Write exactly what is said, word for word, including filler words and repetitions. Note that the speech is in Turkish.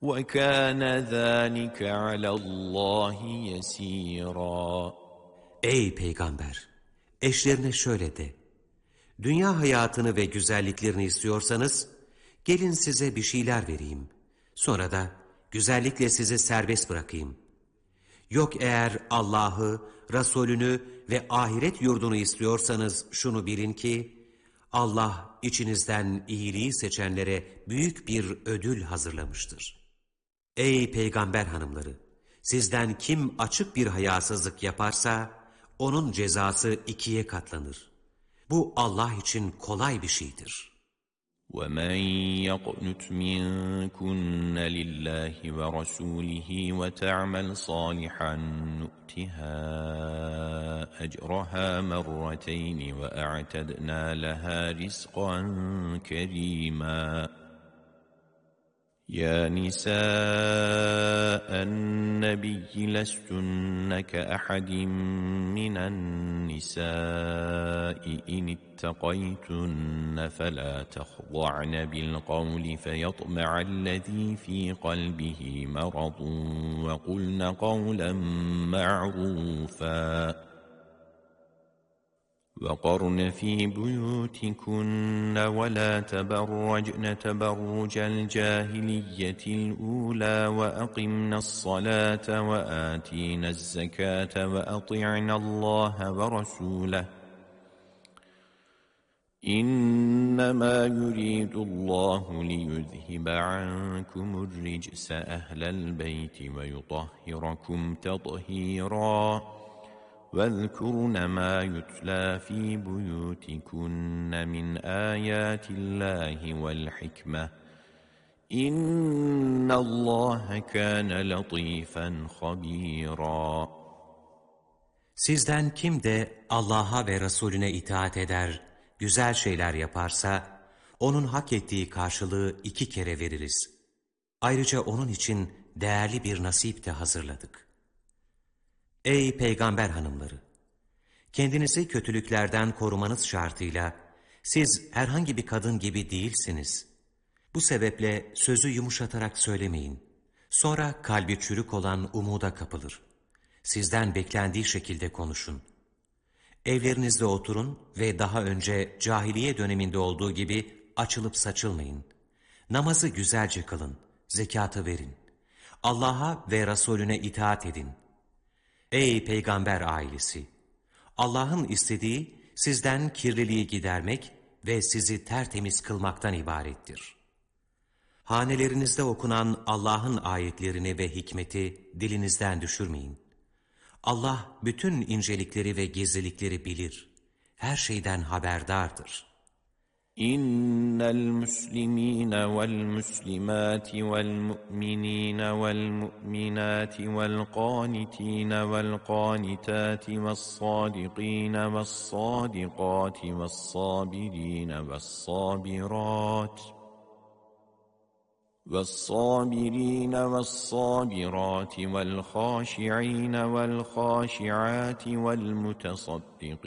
وَكَانَ ذَٰلِكَ عَلَى اللّٰهِ يَس۪يرًا. Ey Peygamber! Eşlerine şöyle de: dünya hayatını ve güzelliklerini istiyorsanız, gelin size bir şeyler vereyim. Sonra da güzellikle sizi serbest bırakayım. Yok eğer Allah'ı, Resulünü ve ahiret yurdunu istiyorsanız şunu bilin ki, Allah içinizden iyiliği seçenlere büyük bir ödül hazırlamıştır. Ey Peygamber hanımları! Sizden kim açık bir hayasızlık yaparsa, onun cezası ikiye katlanır. Bu Allah için kolay bir şeydir. وَمَنْ يَقْنُتْ مِنْكُنَّ لِلَّهِ وَرَسُولِهِ وَتَعْمَلْ صَالِحًا نُؤْتِهَا أَجْرَهَا مَرَّتَيْنِ وَأَعْتَدْنَا لَهَا رِزْقًا كَرِيمًا. يا نساء النبي لستن كأحد من النساء إن اتقيتن فلا تخضعن بالقول فيطمع الذي في قلبه مرض وقلن قولا معروفا. وَقَرْنَ فِي بُيُوتِكُنَّ وَلَا تَبَرَّجْنَ تَبَرُّجَ الْجَاهِلِيَّةِ الْأُولَى وَأَقِمْنَ الصَّلَاةَ وَآتِينَ الزَّكَاةَ وَأَطِعْنَ اللَّهَ وَرَسُولَهُ إِنَّمَا يُرِيدُ اللَّهُ لِيُذْهِبَ عَنكُمُ الرِّجْسَ أَهْلَ الْبَيْتِ وَيُطَهِّرَكُمْ تَطْهِيرًا. وَاذْكُرْنَ مَا يُتْلَى فِي بُيُوتِكُنَّ مِنْ آيَاتِ اللّٰهِ وَالْحِكْمَةِ إِنَّ اللّٰهَ كَانَ لَطِيفًا خَبِيرًا. Sizden kim de Allah'a ve Resulüne itaat eder, güzel şeyler yaparsa, onun hak ettiği karşılığı iki kere veririz. Ayrıca onun için değerli bir nasip de hazırladık. Ey Peygamber hanımları! Kendinizi kötülüklerden korumanız şartıyla, siz herhangi bir kadın gibi değilsiniz. Bu sebeple sözü yumuşatarak söylemeyin. Sonra kalbi çürük olan umuda kapılır. Sizden beklendiği şekilde konuşun. Evlerinizde oturun ve daha önce cahiliye döneminde olduğu gibi açılıp saçılmayın. Namazı güzelce kılın, zekatı verin. Allah'a ve Resulüne itaat edin. Ey Peygamber ailesi! Allah'ın istediği sizden kirliliği gidermek ve sizi tertemiz kılmaktan ibarettir. Hanelerinizde okunan Allah'ın ayetlerini ve hikmeti dilinizden düşürmeyin. Allah bütün incelikleri ve gizlilikleri bilir. Her şeyden haberdardır. إن المسلمين والمسلمات والمؤمنين والمؤمنات والقانتين والقانتات والصادقين والصادقات والصابرين والصابرات والصابرين والصابرات والخاشعين والخاشعات والمتصدقين